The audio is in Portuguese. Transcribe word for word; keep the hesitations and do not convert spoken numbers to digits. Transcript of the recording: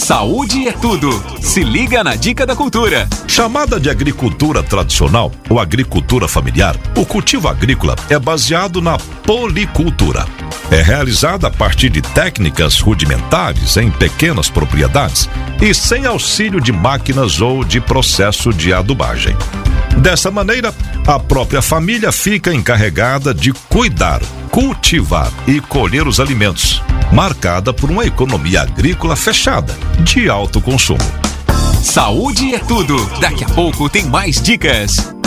Saúde é tudo. Se liga na Dica da Cultura. Chamada de agricultura tradicional ou agricultura familiar, o cultivo agrícola é baseado na policultura. É realizada a partir de técnicas rudimentares em pequenas propriedades e sem auxílio de máquinas ou de processo de adubagem. Dessa maneira, a própria família fica encarregada de cuidar, cultivar e colher os alimentos, marcada por uma economia agrícola fechada, de alto consumo. Saúde é tudo. Daqui a pouco tem mais dicas.